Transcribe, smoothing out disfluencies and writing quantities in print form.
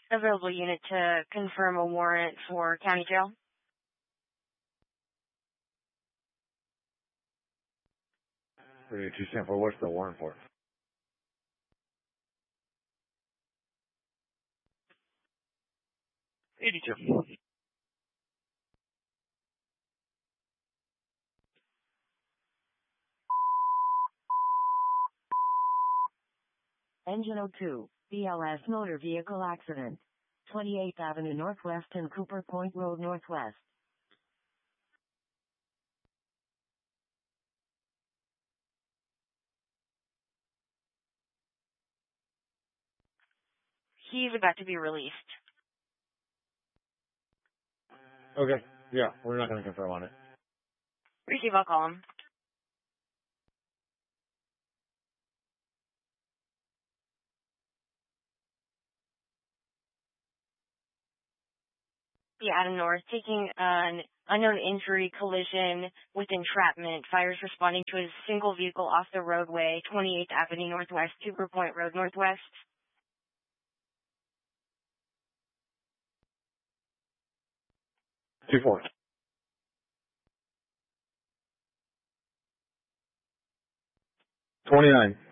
Available unit to confirm a warrant for county jail. 382 Sanford, what's the warrant for? 82. Engine 02, BLS motor vehicle accident. 28th Avenue Northwest and Cooper Point Road Northwest. He's about to be released. Okay, yeah, we're not going to confirm on it. Receive, I'll call him. Yeah, Adam North, taking an unknown injury collision with entrapment. Fires responding to a single vehicle off the roadway, 28th Avenue Northwest, Cooper Point Road Northwest. 2-4. 29.